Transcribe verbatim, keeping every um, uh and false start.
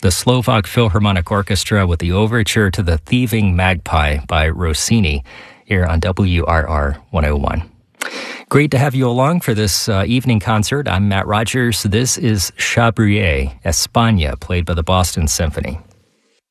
the Slovak Philharmonic Orchestra with the overture to The Thieving Magpie by Rossini here on W R R one oh one. Great to have you along for this uh, evening concert. I'm Matt Rogers. This is Chabrier, España, played by the Boston Symphony.